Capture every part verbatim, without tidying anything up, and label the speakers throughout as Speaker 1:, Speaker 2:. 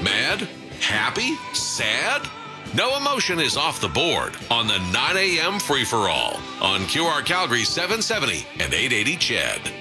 Speaker 1: Mad? Happy? Sad? No emotion is off the board on the nine a.m. free-for-all on Q R Calgary seven seventy and eight eighty C H E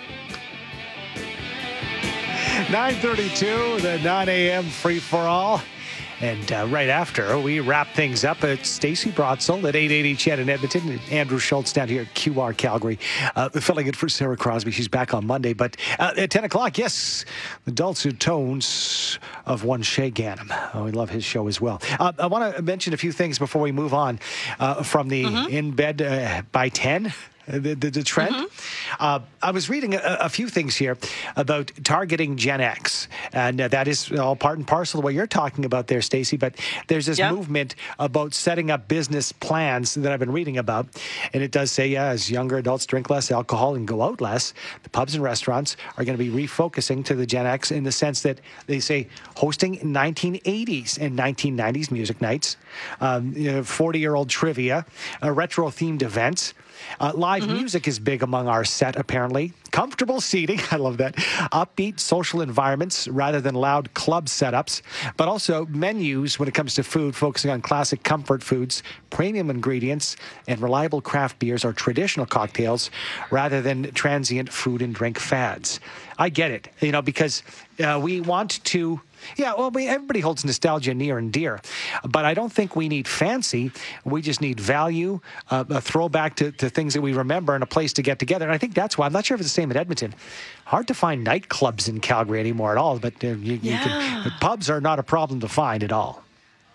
Speaker 1: D.
Speaker 2: nine thirty-two, the nine a.m. free-for-all. And uh, right after, we wrap things up at Stacey Brotzel at eight eighty C H E D in Edmonton. And Andrew Schultz down here at Q R Calgary, uh, filling it for Sarah Crosby. She's back on Monday. But uh, at ten o'clock, yes, the dulcet tones of one Shay Ganem. Oh, we love his show as well. Uh, I want to mention a few things before we move on uh, from the mm-hmm. in bed uh, by ten. The, the, the trend. Mm-hmm. Uh, I was reading a, a few things here about targeting Gen X, and uh, that is all part and parcel of what you're talking about there, Stacey. But there's this yep. movement about setting up business plans that I've been reading about, and it does say, yeah, as younger adults drink less alcohol and go out less, the pubs and restaurants are going to be refocusing to the Gen X in the sense that they say hosting nineteen eighties and nineteen nineties music nights, um, you know, forty-year-old trivia, uh, retro-themed events. Uh, live mm-hmm. music is big among our set, apparently. Comfortable seating, I love that. Upbeat social environments rather than loud club setups, but also menus when it comes to food, focusing on classic comfort foods, premium ingredients, and reliable craft beers or traditional cocktails rather than transient food and drink fads. I get it, you know, because uh, we want to... Yeah, well, we, everybody holds nostalgia near and dear, but I don't think we need fancy. We just need value, uh, a throwback to, to things that we remember, and a place to get together. And I think that's why. I'm not sure if it's the same in Edmonton. Hard to find nightclubs in Calgary anymore at all, but uh, you,
Speaker 3: yeah.
Speaker 2: you can, but pubs are not a problem to find at all.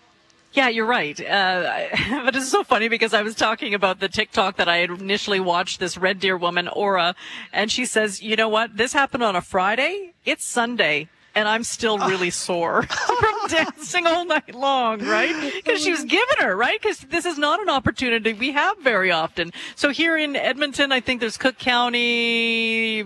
Speaker 3: Yeah, you're right. Uh, but it's so funny because I was talking about the TikTok that I had initially watched, this Red Deer woman, Aura, and she says, you know what? This happened on a Friday. It's Sunday. And I'm still really sore from dancing all night long, right? Because she was giving her, right? Because this is not an opportunity we have very often. So here in Edmonton, I think there's Cook County.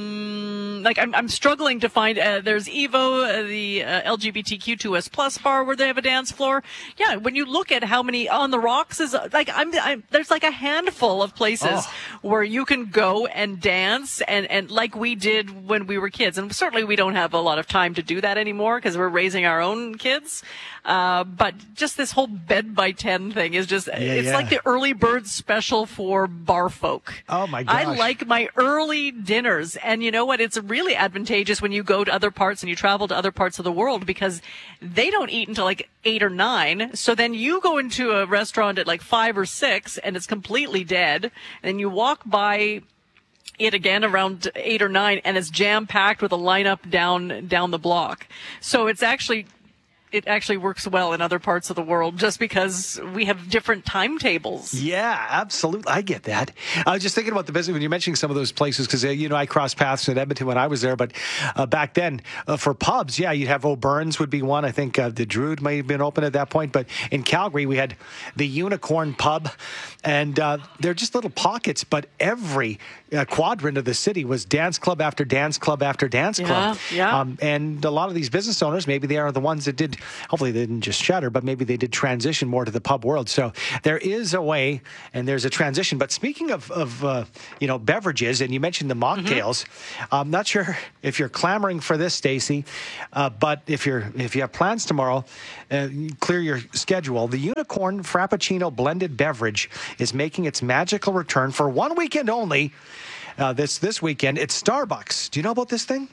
Speaker 3: Mm, like I'm, I'm struggling to find. Uh, there's Evo, uh, the uh, L G B T Q two S plus bar where they have a dance floor. Yeah, when you look at how many on the rocks is like I'm, I'm there's like a handful of places oh. where you can go and dance and and like we did when we were kids. And certainly we don't have a lot of time to do that anymore because we're raising our own kids. Uh, but just this whole bed by ten thing is just, yeah, it's yeah. like the early bird special for bar folk.
Speaker 2: Oh my gosh.
Speaker 3: I like my early dinners. And you know what? It's really advantageous when you go to other parts and you travel to other parts of the world because they don't eat until like eight or nine. So then you go into a restaurant at like five or six and it's completely dead. And you walk by it again around eight or nine, and it's jam-packed with a lineup down down the block. So it's actually it actually works well in other parts of the world just because we have different timetables.
Speaker 2: Yeah, absolutely. I get that. I was just thinking about the business when you're mentioning some of those places because, uh, you know, I crossed paths in Edmonton when I was there. But uh, back then, uh, for pubs, yeah, you'd have O'Byrne's would be one. I think uh, the Druid may have been open at that point. But in Calgary, we had the Unicorn Pub. And uh, they're just little pockets, but every uh, quadrant of the city was dance club after dance club after dance club.
Speaker 3: Yeah, yeah.
Speaker 2: Um, and a lot of these business owners, maybe they are the ones that did, hopefully they didn't just shutter, but maybe they did transition more to the pub world. So there is a way and there's a transition. But speaking of, of uh, you know, beverages, and you mentioned the mocktails, mm-hmm. I'm not sure if you're clamoring for this, Stacey, uh, but if you're if you have plans tomorrow, uh, clear your schedule. The Unicorn Frappuccino blended beverage is making its magical return for one weekend only. Uh, this this weekend, it's Starbucks. Do you know about this thing?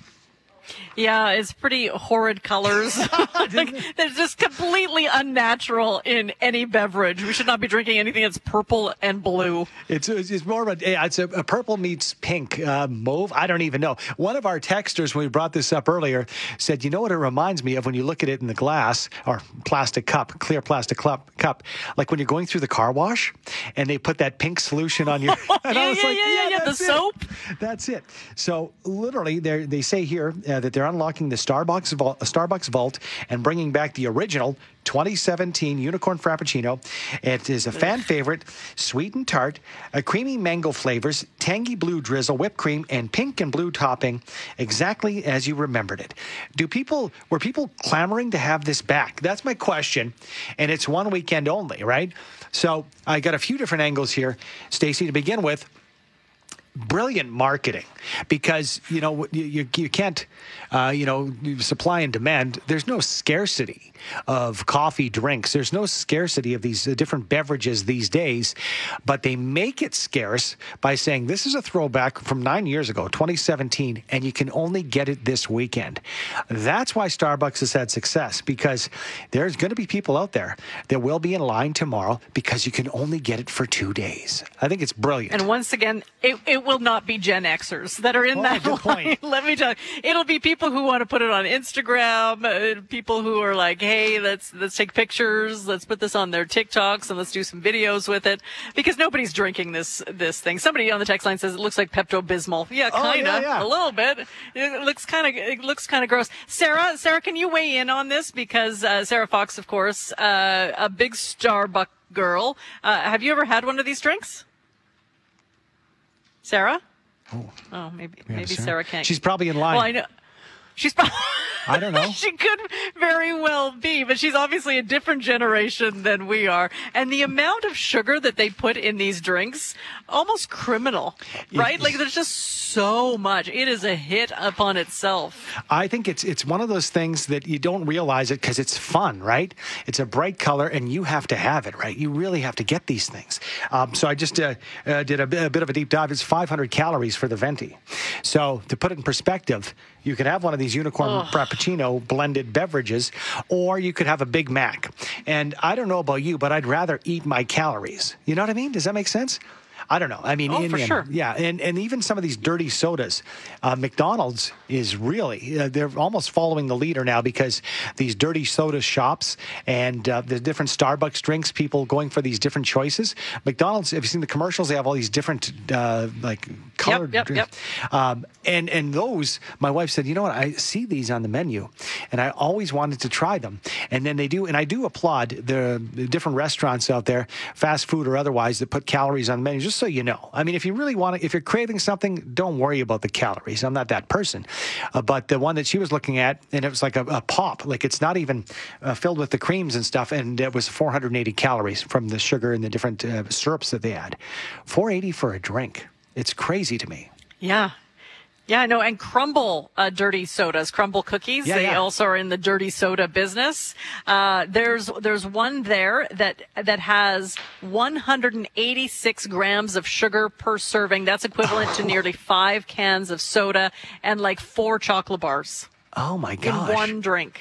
Speaker 3: Yeah, it's pretty horrid colors. Like, they're just completely unnatural in any beverage. We should not be drinking anything that's purple and blue.
Speaker 2: It's it's more of a, it's a, a purple meets pink, uh, mauve. I don't even know. One of our texters, when we brought this up earlier, said, you know what it reminds me of when you look at it in the glass or plastic cup, clear plastic cup, cup, like when you're going through the car wash and they put that pink solution on your... and
Speaker 3: yeah,
Speaker 2: I was
Speaker 3: yeah,
Speaker 2: like,
Speaker 3: yeah, yeah, yeah, the
Speaker 2: it.
Speaker 3: soap.
Speaker 2: That's it. So literally, they they say here uh, that they're unlocking the Starbucks vault, Starbucks vault and bringing back the original twenty seventeen Unicorn Frappuccino. It is a fan favorite, sweet and tart, a creamy mango flavors, tangy blue drizzle, whipped cream, and pink and blue topping, exactly as you remembered it. Do people were people clamoring to have this back? That's my question, and it's one weekend only, right? So I got a few different angles here, Stacey. To begin with, brilliant marketing because, you know, you, you, you can't, uh, you know, supply and demand. There's no scarcity of coffee drinks. There's no scarcity of these uh, different beverages these days, but they make it scarce by saying this is a throwback from nine years ago, twenty seventeen, and you can only get it this weekend. That's why Starbucks has had success, because there's going to be people out there that will be in line tomorrow because you can only get it for two days. I think it's brilliant.
Speaker 3: And once again, it, it will not be Gen Xers that are in
Speaker 2: Oh,
Speaker 3: that
Speaker 2: good
Speaker 3: line.
Speaker 2: point.
Speaker 3: Let me tell you, it'll be people who want to put it on Instagram, uh, people who are like, hey, let's let's take pictures, let's put this on their TikToks, and let's do some videos with it, because nobody's drinking this this thing. Somebody on the text line says it looks like Pepto-Bismol. Yeah,
Speaker 2: Oh,
Speaker 3: kind of,
Speaker 2: yeah, yeah.
Speaker 3: a little bit. It looks kind of it looks kind of gross. Sarah, Sarah, can you weigh in on this? Because uh, Sarah Fox, of course, uh, a big Starbucks girl. Uh, have you ever had one of these drinks? Sarah?
Speaker 2: Oh,
Speaker 3: Oh, maybe
Speaker 2: we have
Speaker 3: maybe Sarah can't.
Speaker 2: She's probably in line.
Speaker 3: Well, I know. She's probably.
Speaker 2: I don't know.
Speaker 3: She could very well be, but she's obviously a different generation than we are. And the amount of sugar that they put in these drinks, almost criminal, right? Like there's just so much. It is a hit upon itself.
Speaker 2: I think it's it's one of those things that you don't realize it because it's fun, right? It's a bright color, and you have to have it, right? You really have to get these things. Um, so I just uh, uh, did a, bit- a bit of a deep dive. It's five hundred calories for the venti. So to put it in perspective, you could have one of these unicorn
Speaker 3: Oh.
Speaker 2: frappuccino blended beverages, or you could have a Big Mac. And I don't know about you, but I'd rather eat my calories. You know what I mean? Does that make sense? I don't know. I mean,
Speaker 3: Oh,
Speaker 2: in
Speaker 3: for
Speaker 2: the end,
Speaker 3: sure.
Speaker 2: yeah, and, and even some of these dirty sodas, uh, McDonald's is really, uh, they're almost following the leader now, because these dirty soda shops and uh, the different Starbucks drinks, people going for these different choices. McDonald's, have you seen the commercials? They have all these different, uh, like, colored
Speaker 3: yep,
Speaker 2: drinks. Um, and, and those, my wife said, you know what, I see these on the menu, and I always wanted to try them. And then they do, and I do applaud the, the different restaurants out there, fast food or otherwise, that put calories on the menu, just so you know. I mean, if you really want to, if you're craving something, don't worry about the calories. I'm not that person. Uh, but the one that she was looking at, and it was like a, a pop, like it's not even uh, filled with the creams and stuff, and it was four hundred eighty calories from the sugar and the different uh, syrups that they add. four eighty for a drink. It's crazy to me.
Speaker 3: Yeah. Yeah, I know. And Crumble uh, dirty sodas, Crumble cookies.
Speaker 2: Yeah,
Speaker 3: they
Speaker 2: yeah.
Speaker 3: also are in the dirty soda business. Uh, there's there's one there that that has one hundred eighty-six grams of sugar per serving. That's equivalent to nearly five cans of soda and like four chocolate bars
Speaker 2: Oh my
Speaker 3: in
Speaker 2: gosh.
Speaker 3: one drink.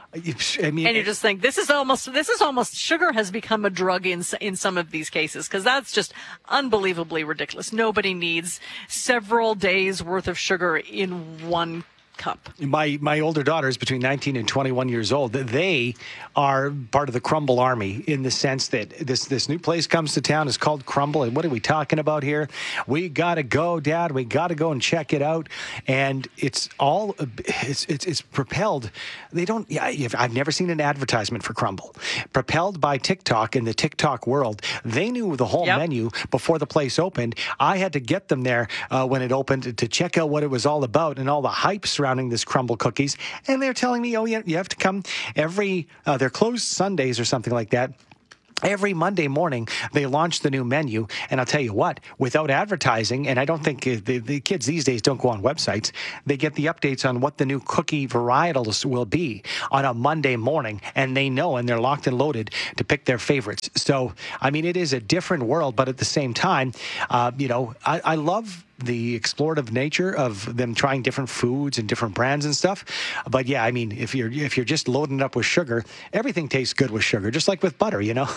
Speaker 2: I mean,
Speaker 3: And you just think this is almost this is almost sugar has become a drug in s- in some of these cases, because that's just unbelievably ridiculous. Nobody needs several days worth of sugar in one cup.
Speaker 2: My my older daughter is between nineteen and twenty-one years old. They are part of the Crumble Army, in the sense that this this new place comes to town. It's called Crumble. And what are we talking about here? We got to go, Dad. We got to go and check it out. And it's all it's it's, it's propelled. They don't. Yeah, I've never seen an advertisement for Crumble. Propelled by TikTok and the TikTok world. They knew the whole
Speaker 3: Yep.
Speaker 2: menu before the place opened. I had to get them there uh, when it opened to check out what it was all about and all the hype surrounding this Crumble cookies. And they're telling me, oh, yeah, you have to come every, uh, they're closed Sundays or something like that. Every Monday morning, they launch the new menu. And I'll tell you what, without advertising, and I don't think uh, the, the kids these days don't go on websites, they get the updates on what the new cookie varietals will be on a Monday morning. And they know, and they're locked and loaded to pick their favorites. So, I mean, it is a different world, but at the same time, uh, you know, I, I love the explorative nature of them trying different foods and different brands and stuff. But yeah, I mean, if you're if you're just loading it up with sugar, everything tastes good with sugar, just like with butter, you know?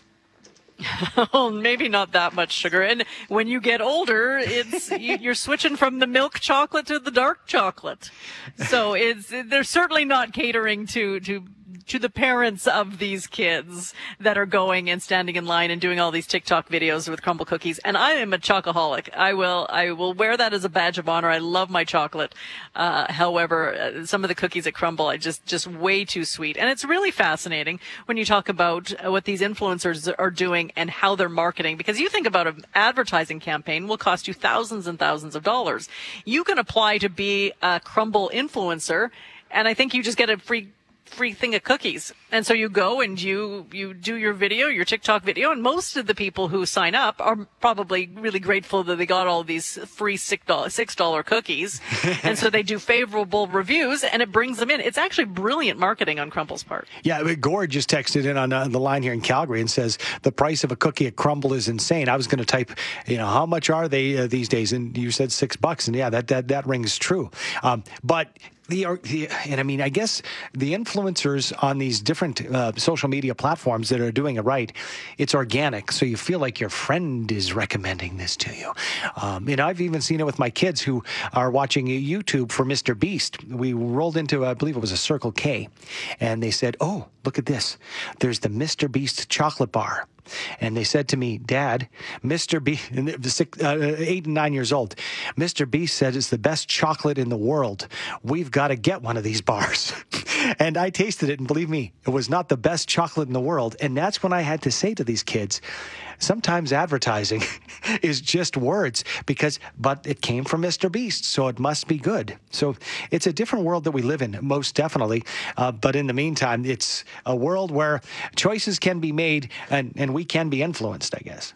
Speaker 3: Well, maybe not that much sugar. And when you get older, it's you, you're switching from the milk chocolate to the dark chocolate. So it's they're certainly not catering to to to the parents of these kids that are going and standing in line and doing all these TikTok videos with Crumble cookies. And I am a chocoholic. I will I will wear that as a badge of honor. I love my chocolate. Uh, however, uh, some of the cookies at Crumble are just just way too sweet. And it's really fascinating when you talk about uh, what these influencers are doing and how they're marketing, because you think about an advertising campaign will cost you thousands and thousands of dollars. You can apply to be a Crumble influencer, and I think you just get a free free thing of cookies. And so you go and you, you do your video, your TikTok video, and most of the people who sign up are probably really grateful that they got all these free six dollar cookies. And so they do favorable reviews, and it brings them in. It's actually brilliant marketing on Crumble's part.
Speaker 2: Yeah, but Gord just texted in on uh, the line here in Calgary and says the price of a cookie at Crumble is insane. I was going to type, you know, how much are they uh, these days? And you said six bucks. And yeah, that, that, that rings true. Um, but The, the, and I mean, I guess the influencers on these different uh, social media platforms that are doing it right, it's organic. So you feel like your friend is recommending this to you. Um, you know, I've even seen it with my kids who are watching YouTube for Mister Beast. We rolled into, I believe it was a Circle K, and they said, oh, look at this. There's the Mister Beast chocolate bar. And they said to me, Dad, Mister Beast, uh, eight and nine years old, Mister Beast said it's the best chocolate in the world. We've got to get one of these bars. And I tasted it, and believe me, it was not the best chocolate in the world. And that's when I had to say to these kids, sometimes advertising is just words, because, but it came from Mister Beast, so it must be good. So it's a different world that we live in, most definitely. Uh, but in the meantime, it's a world where choices can be made, and, and we can be influenced, I guess.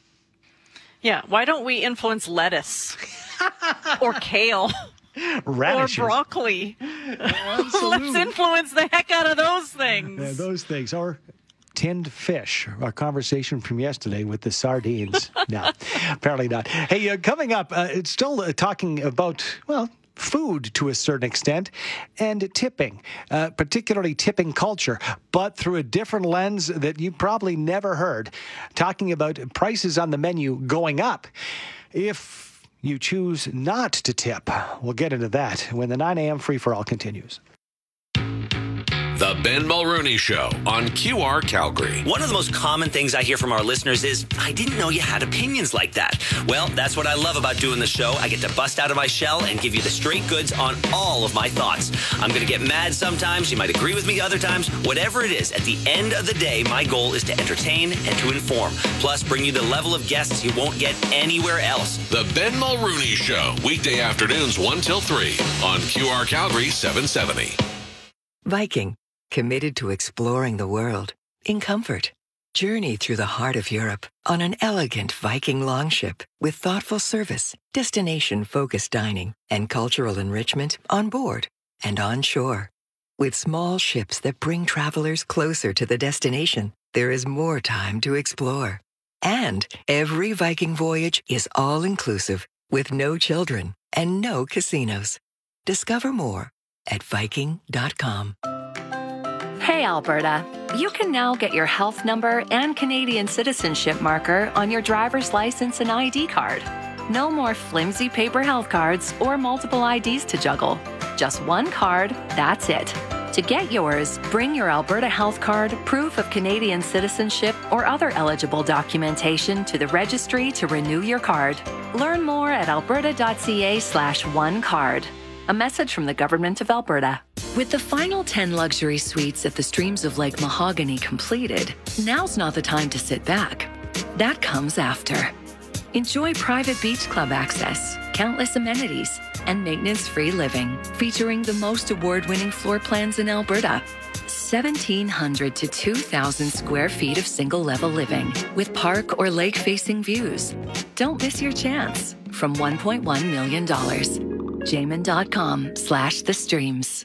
Speaker 3: Yeah. Why don't we influence lettuce or kale?
Speaker 2: Radishes.
Speaker 3: Or broccoli. Let's influence the heck out of those things.
Speaker 2: Yeah, those things. Or tinned fish. Our conversation from yesterday with the sardines. No, apparently not. Hey, uh, coming up, uh, it's still uh, talking about, well, food to a certain extent, and tipping, uh, particularly tipping culture, but through a different lens that you probably never heard, talking about prices on the menu going up if you choose not to tip. We'll get into that when the nine a.m. free-for-all continues.
Speaker 1: The Ben Mulrooney Show on Q R Calgary.
Speaker 4: One of the most common things I hear from our listeners is, I didn't know you had opinions like that. Well, that's what I love about doing the show. I get to bust out of my shell and give you the straight goods on all of my thoughts. I'm going to get mad sometimes. You might agree with me other times. Whatever it is, at the end of the day, my goal is to entertain and to inform. Plus, bring you the level of guests you won't get anywhere else.
Speaker 1: The Ben Mulrooney Show, weekday afternoons one till three on Q R Calgary seven seventy.
Speaker 5: Viking, committed to exploring the world in comfort. Journey through the heart of Europe on an elegant Viking longship with thoughtful service, destination-focused dining, and cultural enrichment on board and on shore. With small ships that bring travelers closer to the destination, there is more time to explore. And every Viking voyage is all-inclusive with no children and no casinos. Discover more at Viking dot com.
Speaker 6: Hey, Alberta. You can now get your health number and Canadian citizenship marker on your driver's license and I D card. No more flimsy paper health cards or multiple I Ds to juggle. Just one card, that's it. To get yours, bring your Alberta Health Card, proof of Canadian citizenship, or other eligible documentation to the registry to renew your card. Learn more at alberta.ca slash one card. A message from the Government of Alberta. With the final ten luxury suites at the Streams of Lake Mahogany completed, now's not the time to sit back. That comes after. Enjoy private beach club access, countless amenities, and maintenance-free living, featuring the most award-winning floor plans in Alberta. seventeen hundred to two thousand square feet of single-level living with park or lake-facing views. Don't miss your chance. From one point one million dollars. Jamin.com slash the streams.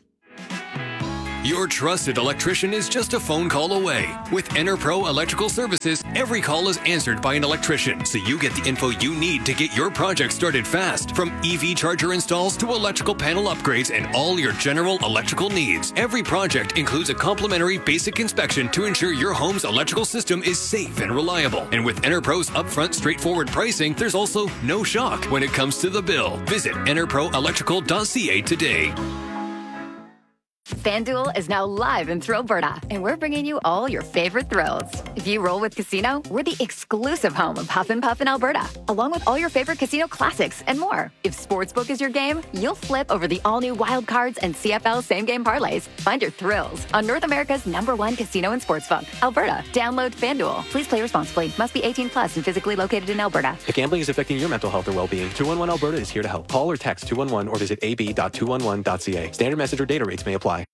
Speaker 7: Your trusted electrician is just a phone call away. With EnerPro Electrical Services, every call is answered by an electrician, so you get the info you need to get your project started fast. From E V charger installs to electrical panel upgrades and all your general electrical needs. Every project includes a complimentary basic inspection to ensure your home's electrical system is safe and reliable. And with EnerPro's upfront, straightforward pricing, there's also no shock when it comes to the bill. Visit enerpro electrical dot c a today.
Speaker 8: FanDuel is now live in Thrillberta, and we're bringing you all your favorite thrills. If you roll with Casino, we're the exclusive home of Huff and Puff in Alberta, along with all your favorite casino classics and more. If Sportsbook is your game, you'll flip over the all-new Wild Cards and C F L same-game parlays. Find your thrills on North America's number one casino and sportsbook, Alberta. Download FanDuel. Please play responsibly. Must be eighteen plus and physically located in Alberta.
Speaker 9: If gambling is affecting your mental health or well-being, two one one Alberta is here to help. Call or text two one one or visit a b dot two one one dot c a. Standard message or data rates may apply.